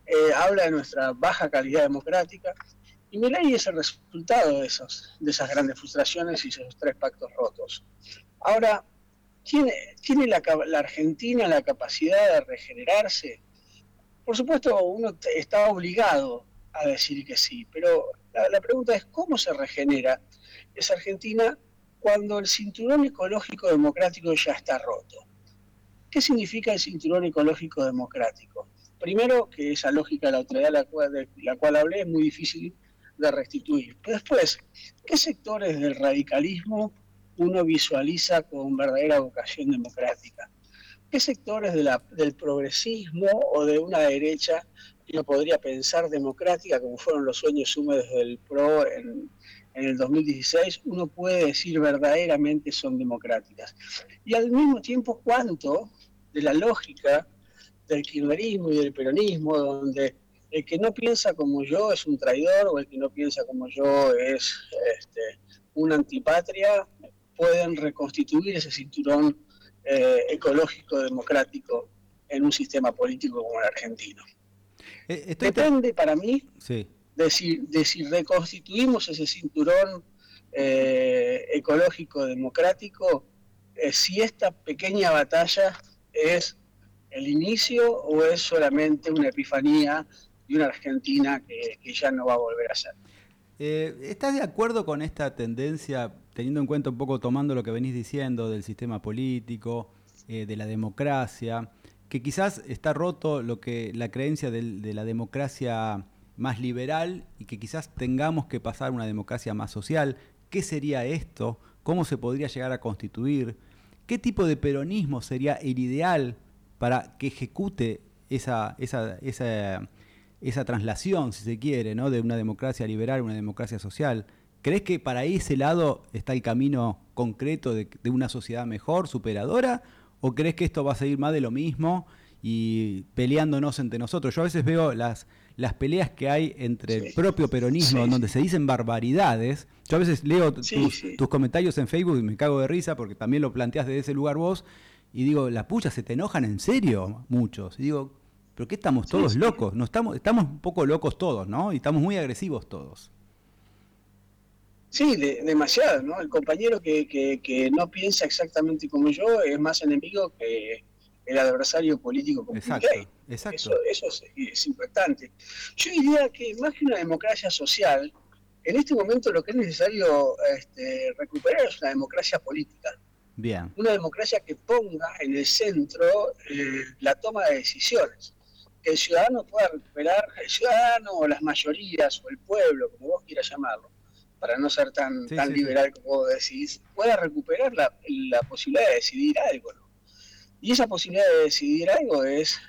habla de nuestra baja calidad democrática, y Milei es el resultado de esas grandes frustraciones y esos 3 pactos rotos. Ahora, ¿tiene la Argentina la capacidad de regenerarse? Por supuesto, uno está obligado a decir que sí, pero la pregunta es ¿cómo se regenera esa Argentina cuando el cinturón ecológico democrático ya está roto? ¿Qué significa el cinturón ecológico democrático? Primero, que esa lógica de la autoridad de la cual hablé es muy difícil de restituir. Pero después, ¿qué sectores del radicalismo uno visualiza con verdadera vocación democrática? ¿Qué sectores del progresismo o de una derecha que uno podría pensar democrática, como fueron los sueños húmedos del PRO en el 2016, uno puede decir verdaderamente son democráticas? Y al mismo tiempo, ¿cuánto de la lógica del kirchnerismo y del peronismo, donde el que no piensa como yo es un traidor o el que no piensa como yo es una antipatria, pueden reconstituir ese cinturón ecológico democrático en un sistema político como el argentino? Depende para mí Sí. de si reconstituimos ese cinturón ecológico democrático, si esta pequeña batalla es el inicio o es solamente una epifanía de una Argentina que ya no va a volver a ser. ¿Estás de acuerdo con esta tendencia, teniendo en cuenta un poco, tomando lo que venís diciendo del sistema político, de la democracia, que quizás está roto la creencia de la democracia más liberal y que quizás tengamos que pasar a una democracia más social? ¿Qué sería esto? ¿Cómo se podría llegar a constituir? ¿Qué tipo de peronismo sería el ideal para que ejecute esa traslación, si se quiere, ¿no? De una democracia liberal a una democracia social? ¿Crees que para ese lado está el camino concreto de una sociedad mejor, superadora? ¿O crees que esto va a seguir más de lo mismo y peleándonos entre nosotros? Yo a veces veo las peleas que hay entre el propio peronismo, donde se dicen barbaridades. Yo a veces leo tus comentarios en Facebook y me cago de risa porque también lo planteás desde ese lugar vos. Y digo, la pucha, ¿se te enojan en serio muchos? Y digo, ¿pero qué estamos todos locos? No estamos un poco locos todos, ¿no? Y estamos muy agresivos todos. Sí, demasiado, ¿no? El compañero que no piensa exactamente como yo es más enemigo que el adversario político como Milei. Eso es impactante. Yo diría que más que una democracia social, en este momento lo que es necesario recuperar es una democracia política. Bien. Una democracia que ponga en el centro la toma de decisiones. Que el ciudadano pueda recuperar, el ciudadano o las mayorías o el pueblo, como vos quieras llamarlo, para no ser tan liberal como vos decís, pueda recuperar la posibilidad de decidir algo, ¿no? Y esa posibilidad de decidir algo es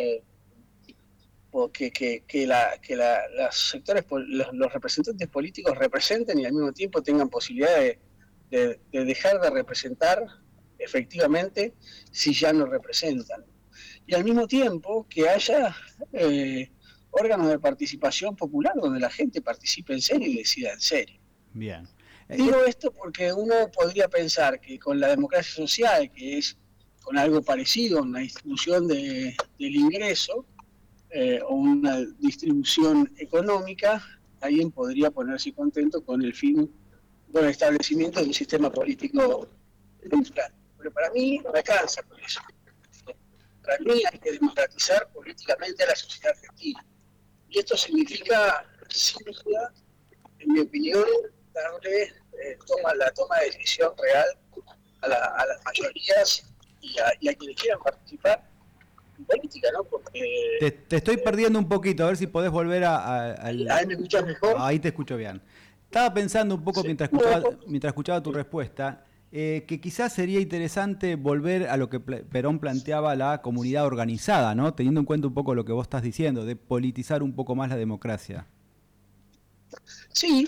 los sectores, los representantes políticos representen y al mismo tiempo tengan posibilidad de dejar de representar efectivamente si ya no representan. Y al mismo tiempo que haya órganos de participación popular donde la gente participe en serio y decida en serio. Bien. Digo esto porque uno podría pensar que con la democracia social, que es con algo parecido a una distribución del ingreso o una distribución económica, alguien podría ponerse contento con el establecimiento de un sistema político neutral. Pero para mí no me alcanza con eso. Para mí hay que democratizar políticamente a la sociedad argentina. Y esto significa, sin duda, en mi opinión, darle la toma de decisión real a las mayorías y a quienes quieran participar en política, ¿no? Porque te estoy perdiendo un poquito, a ver si podés volver ¿Ahí me escuchás mejor? Ahí te escucho bien. Estaba pensando un poco mientras escuchaba tu respuesta, que quizás sería interesante volver a lo que Perón planteaba, la comunidad organizada, ¿no? Teniendo en cuenta un poco lo que vos estás diciendo, de politizar un poco más la democracia. Sí,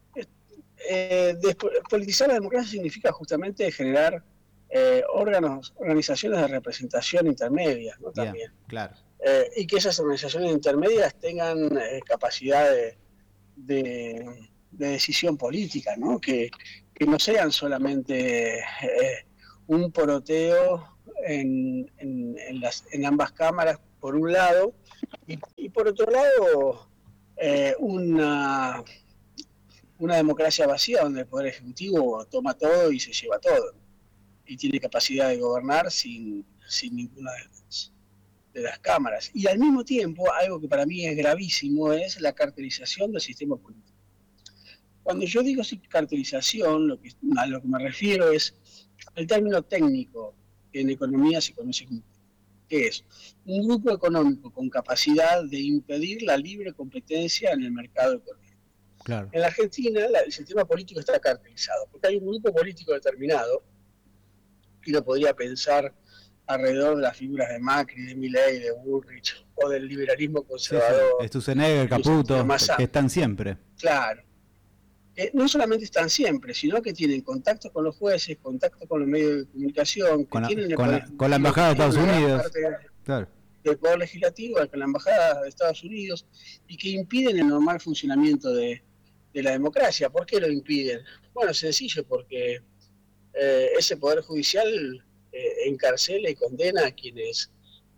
politizar la democracia significa justamente generar organizaciones de representación intermedias, ¿no? Bien, También. claro. Y que esas organizaciones intermedias tengan capacidad de decisión política, ¿no? Que no sean solamente un poroteo en ambas cámaras, por un lado, Y por otro lado, una democracia vacía donde el Poder Ejecutivo toma todo y se lleva todo, y tiene capacidad de gobernar sin ninguna de las cámaras. Y al mismo tiempo, algo que para mí es gravísimo es la cartelización del sistema político. Cuando yo digo cartelización, a lo que me refiero es el término técnico que en economía se conoce como, que es un grupo económico con capacidad de impedir la libre competencia en el mercado económico. Claro. En la Argentina el sistema político está cartelizado, porque hay un grupo político determinado, y lo podría pensar alrededor de las figuras de Macri, de Milei, de Bullrich, o del liberalismo conservador. Sí. Sturzenegger, Caputo, que están siempre. Claro. No solamente están siempre, sino que tienen contacto con los jueces, contacto con los medios de comunicación, con la Embajada de Estados Unidos, claro, del Poder Legislativo, con la Embajada de Estados Unidos, y que impiden el normal funcionamiento de la democracia. ¿Por qué lo impiden? Bueno, sencillo, porque ese Poder Judicial encarcela y condena a quienes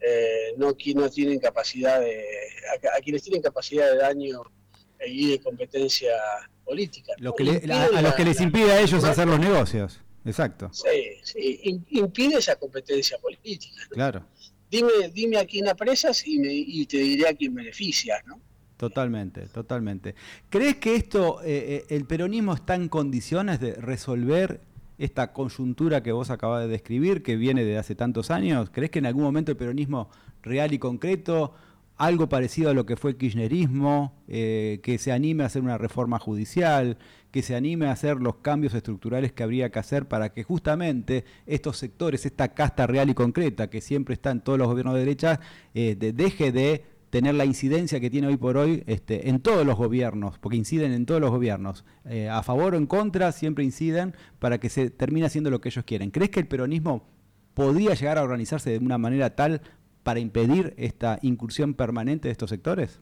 no tienen capacidad a quienes tienen capacidad de daño y de competencia política. A los que les impide a ellos hacer los negocios. Exacto. Sí, impide esa competencia política, ¿no? Claro. Dime a quién apresas y te diré a quién beneficias, ¿no? Totalmente. ¿Crees que el peronismo está en condiciones de resolver esta coyuntura que vos acabas de describir, que viene de hace tantos años? ¿Crees que en algún momento el peronismo real y concreto, algo parecido a lo que fue el kirchnerismo, que se anime a hacer una reforma judicial, que se anime a hacer los cambios estructurales que habría que hacer para que justamente estos sectores, esta casta real y concreta que siempre está en todos los gobiernos de derecha, deje de tener la incidencia que tiene hoy por hoy en todos los gobiernos, porque inciden en todos los gobiernos, a favor o en contra, siempre inciden para que se termine haciendo lo que ellos quieren? ¿Crees que el peronismo podría llegar a organizarse de una manera tal para impedir esta incursión permanente de estos sectores?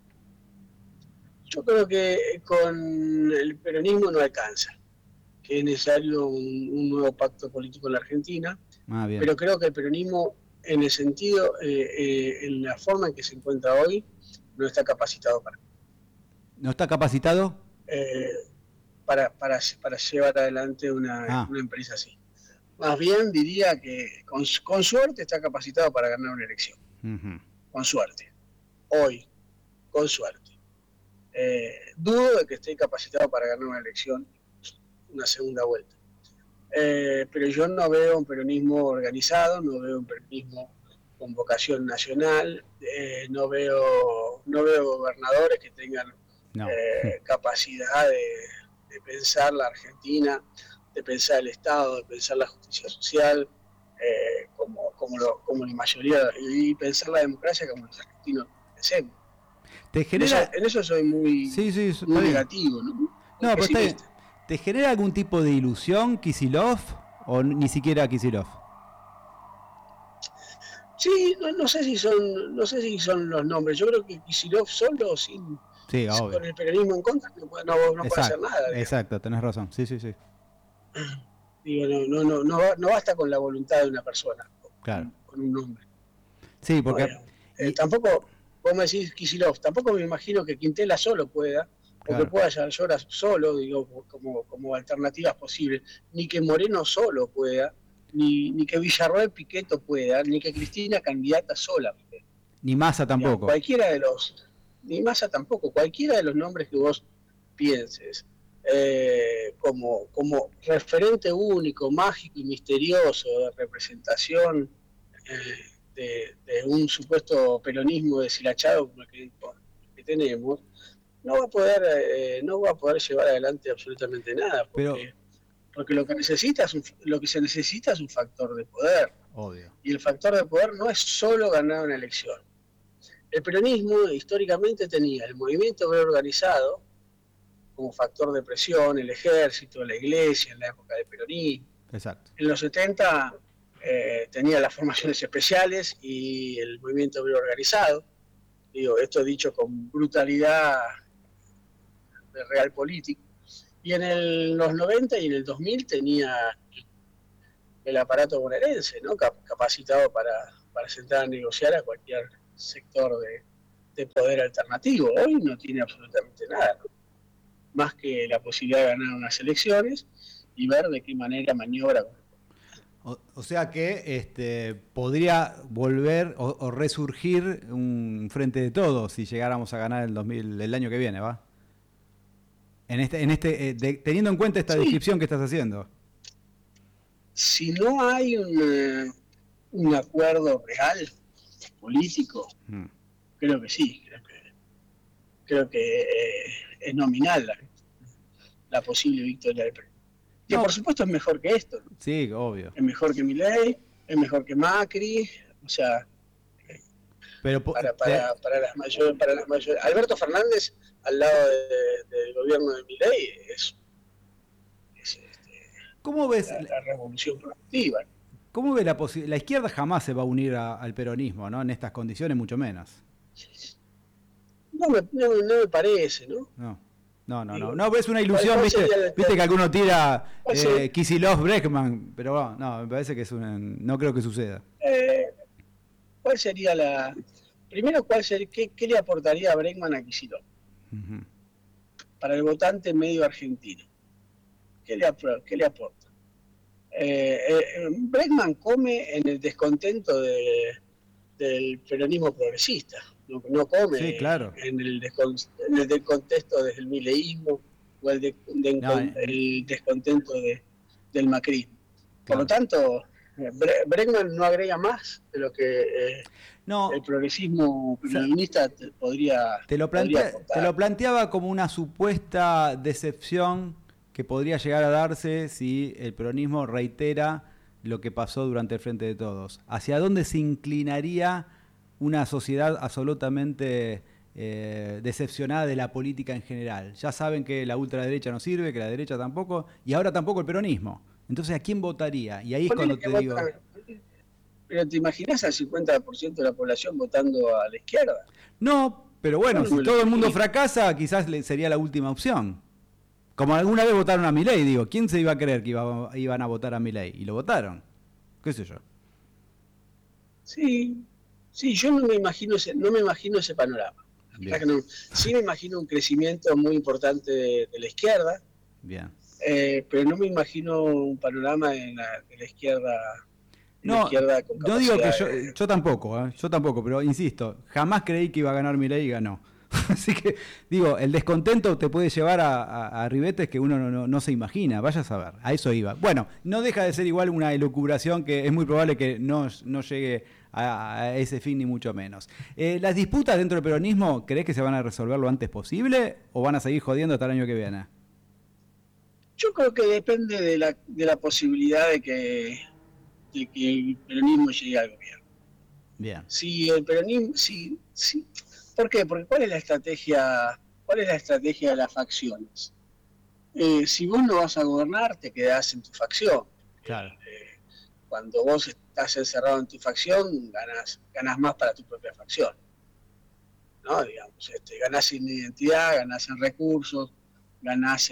Yo creo que con el peronismo no alcanza, que es necesario un nuevo pacto político en la Argentina, pero creo que el peronismo, en el sentido, en la forma en que se encuentra hoy, no está capacitado para. ¿No está capacitado? Para llevar adelante una empresa así. Más bien diría que con suerte está capacitado para ganar una elección. Uh-huh. Con suerte. Hoy, con suerte. Dudo de que esté capacitado para ganar una elección, una segunda vuelta. Pero yo no veo un peronismo organizado, no veo un peronismo con vocación nacional, no veo gobernadores que tengan capacidad de pensar la Argentina, de pensar el Estado, de pensar la justicia social, como la mayoría, y pensar la democracia como los argentinos pensemos. En eso soy muy negativo, ¿no? No, pero ¿te genera algún tipo de ilusión Kicillof o ni siquiera Kicillof? Sí, no sé si son los nombres. Yo creo que Kicillof solo, con el peronismo en contra, no puede hacer nada. Digamos. Exacto, tenés razón. Sí. Digo, no basta con la voluntad de una persona, claro, con un nombre. Sí, porque tampoco, como decís Kicillof, tampoco me imagino que Quintela solo pueda, o que pueda llorar solo, digo, como alternativas posibles, ni que Moreno solo pueda, ni que Villarroel Piqueto pueda, ni que Cristina candidata sola pueda. Ni Massa tampoco. Ni Massa tampoco, cualquiera de los nombres que vos pienses, como referente único, mágico y misterioso de representación de un supuesto peronismo deshilachado como el que tenemos, no va a poder llevar adelante absolutamente nada, porque lo que se necesita es un factor de poder. Obvio. Y el factor de poder no es solo ganar una elección. El peronismo históricamente tenía el movimiento obrero organizado como factor de presión, el ejército, la iglesia en la época del peronismo. Exacto. En los 70 tenía las formaciones especiales y el movimiento obrero organizado. Digo, esto dicho con brutalidad de realpolitik. Y en los 90 y en el 2000 tenía el aparato bonaerense, ¿no? Capacitado para sentar a negociar a cualquier sector de poder alternativo. Hoy no tiene absolutamente nada, ¿no? Más que la posibilidad de ganar unas elecciones y ver de qué manera maniobra. O sea que podría volver o resurgir un frente de todos si llegáramos a ganar el año que viene, ¿va? Teniendo en cuenta esta descripción que estás haciendo. Si no hay un acuerdo real político, creo que sí, creo que es nominal la posible victoria del PRI. Que no, por supuesto es mejor que esto, ¿no? Sí, obvio. Es mejor que Milei, es mejor que Macri, o sea, pero para las mayores. Alberto Fernández al lado del gobierno de Milei es ¿cómo ves la revolución productiva? ¿Cómo ves la izquierda jamás se va a unir al peronismo, ¿no? En estas condiciones mucho menos. No me parece, ¿no? No, es una ilusión, viste que alguno tira Kicillof, Bregman, pero no, me parece que no creo que suceda. ¿Cuál sería primero, qué le aportaría a Bregman a Kicillof? Para el votante medio argentino. ¿Qué le aporta? Bregman come en el descontento del peronismo progresista. No come sí, claro. en el descontexto del mileísmo o el descontento del macrismo. Por lo tanto, Bregman no agrega más de lo que el progresismo peronista podría aportar. Te lo planteaba como una supuesta decepción que podría llegar a darse si el peronismo reitera lo que pasó durante el Frente de Todos. ¿Hacia dónde se inclinaría una sociedad absolutamente decepcionada de la política en general? Ya saben que la ultraderecha no sirve, que la derecha tampoco, y ahora tampoco el peronismo. Entonces, ¿a quién votaría? Y ahí es cuando te digo... ¿Pero te imaginas al 50% de la población votando a la izquierda? No, pero bueno, si todo el mundo fracasa, quizás sería la última opción. Como alguna vez votaron a Milei, digo, ¿quién se iba a creer que iban a votar a Milei? Y lo votaron. ¿Qué sé yo? Sí, yo no me imagino ese panorama. No. Sí me imagino un crecimiento muy importante de la izquierda. Bien. Pero no me imagino un panorama de la izquierda. No digo que yo tampoco, pero insisto, jamás creí que iba a ganar Milei y ganó. Así que, digo, el descontento te puede llevar a ribetes que uno no se imagina, vaya a saber, a eso iba. Bueno, no deja de ser igual una elucubración que es muy probable que no llegue a ese fin ni mucho menos. ¿Las disputas dentro del peronismo crees que se van a resolver lo antes posible o van a seguir jodiendo hasta el año que viene? Yo creo que depende de la posibilidad de que el peronismo llegue al gobierno. Bien. Si el peronismo, sí. ¿Por qué? Porque ¿cuál es la estrategia de las facciones? Si vos no vas a gobernar, te quedás en tu facción. Claro. Cuando vos estás encerrado en tu facción, ganás más para tu propia facción. ¿No? Digamos, ganás en identidad, ganás en recursos, ganás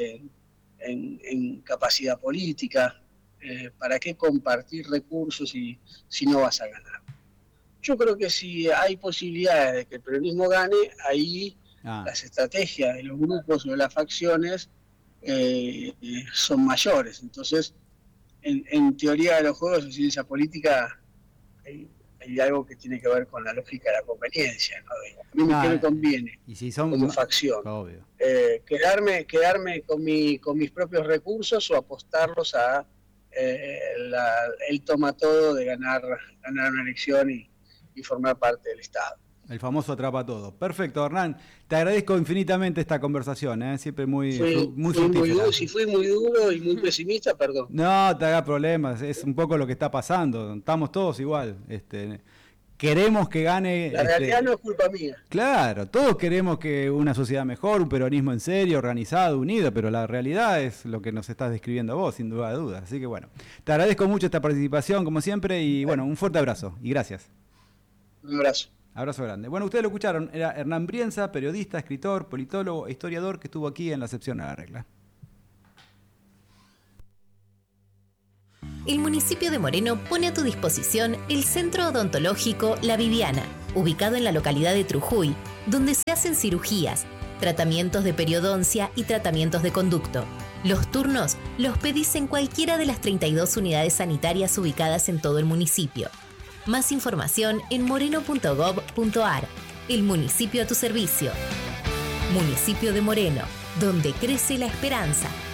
en capacidad política. ¿Para qué compartir recursos si no vas a ganar? Yo creo que si hay posibilidades de que el peronismo gane, ahí las estrategias de los grupos o de las facciones son mayores. Entonces, en teoría de los juegos de ciencia política, hay algo que tiene que ver con la lógica de la conveniencia, ¿no? A mí ¿qué me conviene y si son como facción? Obvio. Quedarme con mis propios recursos o apostarlos a el toma todo de ganar una elección y formar parte del Estado. El famoso atrapa todo. Perfecto, Hernán. Te agradezco infinitamente esta conversación, siempre muy fructífera. Si fui muy duro y muy pesimista, perdón. No te hagas problemas, es un poco lo que está pasando. Estamos todos igual. Queremos que gane... La realidad no es culpa mía. Claro, todos queremos que una sociedad mejor, un peronismo en serio, organizado, unido, pero la realidad es lo que nos estás describiendo vos, sin duda de dudas. Así que bueno, te agradezco mucho esta participación, como siempre, y bueno, un fuerte abrazo y gracias. Un abrazo. Abrazo grande. Bueno, ustedes lo escucharon, era Hernán Brienza, periodista, escritor, politólogo e historiador que estuvo aquí en La Excepción a la Regla. El municipio de Moreno pone a tu disposición el Centro Odontológico La Viviana, ubicado en la localidad de Trujuy, donde se hacen cirugías, tratamientos de periodoncia y tratamientos de conducto. Los turnos los pedís en cualquiera de las 32 unidades sanitarias ubicadas en todo el municipio. Más información en moreno.gov.ar. El municipio a tu servicio. Municipio de Moreno, donde crece la esperanza.